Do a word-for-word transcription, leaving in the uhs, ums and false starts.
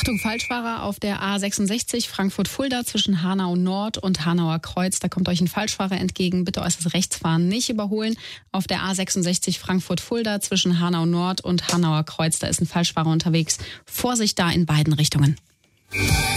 Achtung, Falschfahrer auf der A sechsundsechzig Frankfurt-Fulda zwischen Hanau Nord und Hanauer Kreuz. Da kommt euch ein Falschfahrer entgegen. Bitte äußerst rechts fahren, nicht überholen. Auf der A sechsundsechzig Frankfurt-Fulda zwischen Hanau Nord und Hanauer Kreuz. Da ist ein Falschfahrer unterwegs. Vorsicht da in beiden Richtungen.